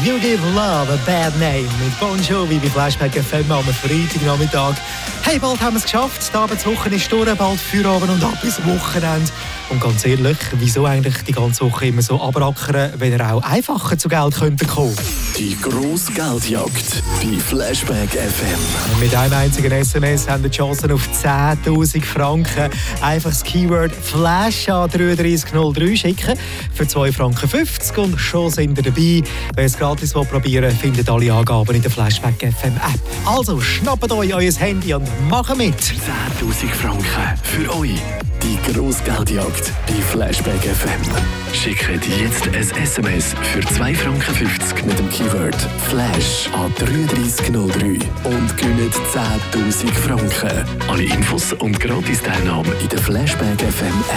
You Give Love a Bad Name mit Bon Jovi bei Flashback FM am Freitagnachmittag. Hey, bald haben wir es geschafft. Die Arbeitswoche ist durch, bald Feierabend und ab ins Wochenende. Und ganz ehrlich, wieso eigentlich die ganze Woche immer so abrackern, wenn ihr auch einfacher zu Geld kommen könnte? Die grosse Geldjagd bei Flashback FM. Mit einem einzigen SMS haben wir die Chance auf 10'000 Franken. Einfach das Keyword Flash an 3303 schicken. Für 2,50 Franken und schon sind ihr dabei. Wer es gratis probieren will, findet alle Angaben in der Flashback FM App. Also schnappt euch euer Handy und macht mit. 10'000 Franken für euch. Die grosse Geldjagd bei Flashback FM. Schickt jetzt ein SMS für 2,50 Franken mit dem Keyword Flash an 3303 und gewinnt 10'000 Franken. Alle Infos und Gratis-Teilnahme in der Flashback FM App.